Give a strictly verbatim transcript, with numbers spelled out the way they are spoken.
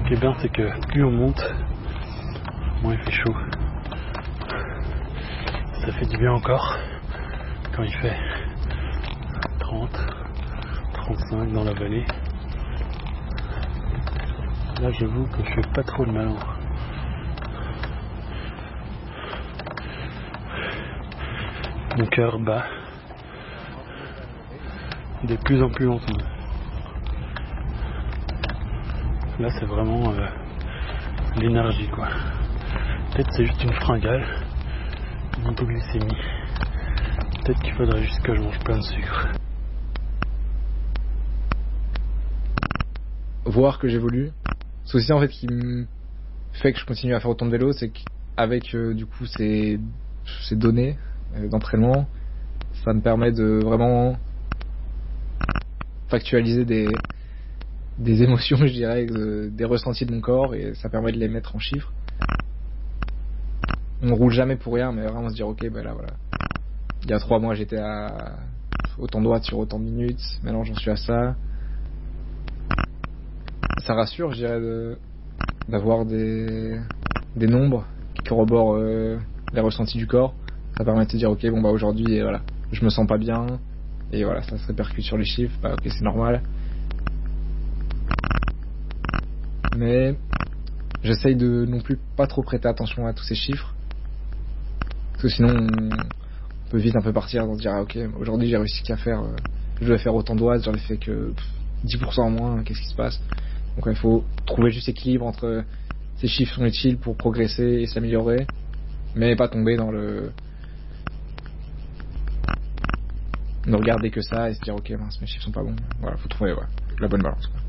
Ce qui est bien, c'est que plus on monte, moins il fait chaud. Ça fait du bien encore quand il fait trente, trente-cinq dans la vallée. Là, j'avoue que je fais pas trop le malin. Mon cœur bat de plus en plus lentement. Là, c'est vraiment euh, l'énergie, quoi. Peut-être c'est juste une fringale, une hypoglycémie. Peut-être qu'il faudrait juste que je mange plein de sucre. Voir que j'évolue. C'est aussi en fait qui me fait que je continue à faire autant de vélo, c'est qu'avec euh, du coup ces, ces données euh, d'entraînement, ça me permet de vraiment factualiser des des émotions, je dirais, de, des ressentis de mon corps, et ça permet de les mettre en chiffres. On roule jamais pour rien, mais vraiment se dire ok, ben là voilà. Il y a trois mois j'étais à autant de watts sur autant de minutes, maintenant j'en suis à ça. Ça rassure, je dirais, de, d'avoir des, des nombres qui corroborent euh, les ressentis du corps. Ça permet de se dire ok, bon bah aujourd'hui voilà, je me sens pas bien, et voilà, ça se répercute sur les chiffres, bah ok, c'est normal. Mais j'essaye de non plus pas trop prêter attention à tous ces chiffres, parce que sinon on peut vite un peu partir dans se dire ah, ok, aujourd'hui j'ai réussi qu'à faire euh, je devais faire autant de watts, j'en ai fait que pff, dix pour cent en moins, qu'est-ce qui se passe. Donc il faut trouver juste équilibre entre ces chiffres sont utiles pour progresser et s'améliorer, mais pas tomber dans le ne regarder que ça et se dire ok mince, mes chiffres sont pas bons. Voilà, faut trouver ouais, la bonne balance, quoi.